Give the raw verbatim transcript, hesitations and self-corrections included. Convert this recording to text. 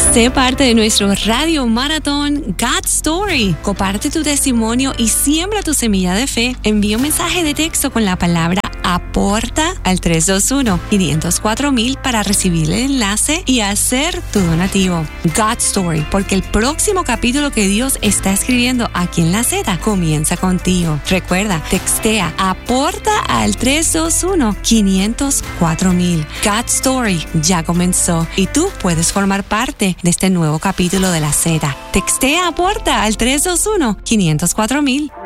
Sé parte de nuestro Radio Maratón God Story. Comparte tu testimonio y siembra tu semilla de fe. Envía un mensaje de texto con la palabra aporta al tres dos uno, cinco cero cuatro mil para recibir el enlace y hacer tu donativo. God Story, porque el próximo capítulo que Dios está escribiendo aquí en La Z comienza contigo. Recuerda, textea aporta al tres dos uno, cinco cero cuatro mil. God Story ya comenzó y tú puedes formar parte de este nuevo capítulo de La Z. Textea aporta al tres dos uno, cinco cero cuatro mil.